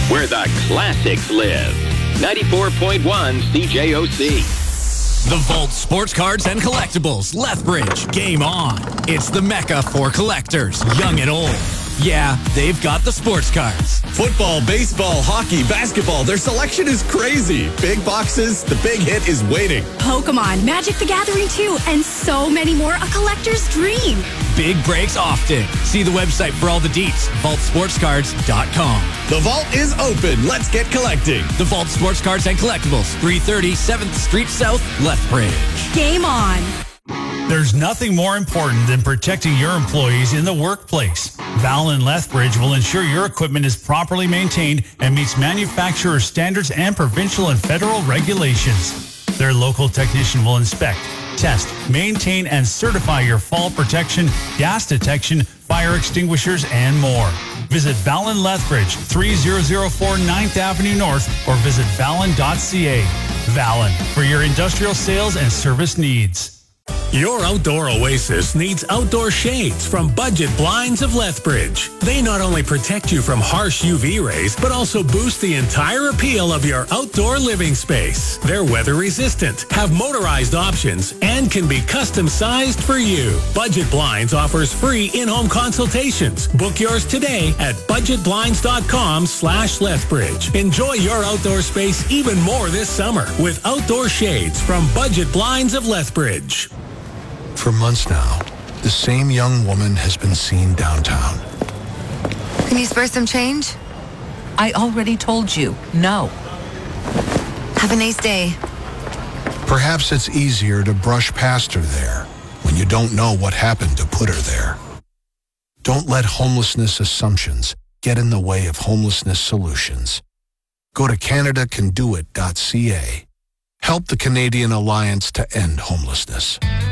where the classics live. 94.1 CJOC. The Vault Sports Cards and Collectibles, Lethbridge. Game on. It's the mecca for collectors, young and old. Yeah, they've got the sports cards. Football, baseball, hockey, basketball, their selection is crazy. Big boxes, the big hit is waiting. Pokemon, Magic the Gathering 2, and so many more. A collector's dream. Big breaks often. See the website for all the deets, vaultsportscards.com. The vault is open. Let's get collecting. The Vault Sports Cards and Collectibles, 330 7th Street South, Lethbridge. Game on. There's nothing more important than protecting your employees in the workplace. Val and Lethbridge will ensure your equipment is properly maintained and meets manufacturer standards and provincial and federal regulations. Their local technician will inspect, test, maintain, and certify your fall protection, gas detection, fire extinguishers, and more. Visit Vallon Lethbridge, 3004 9th Avenue North, or visit vallon.ca. Vallon, for your industrial sales and service needs. Your outdoor oasis needs outdoor shades from Budget Blinds of Lethbridge. They not only protect you from harsh UV rays, but also boost the entire appeal of your outdoor living space. They're weather resistant, have motorized options, and can be custom sized for you. Budget Blinds offers free in-home consultations. Book yours today at budgetblinds.com/Lethbridge. Enjoy your outdoor space even more this summer with outdoor shades from Budget Blinds of Lethbridge. For months now, the same young woman has been seen downtown. Can you spare some change? I already told you, no. Have a nice day. Perhaps it's easier to brush past her there when you don't know what happened to put her there. Don't let homelessness assumptions get in the way of homelessness solutions. Go to CanadaCanDoIt.ca. Help the Canadian Alliance to End Homelessness.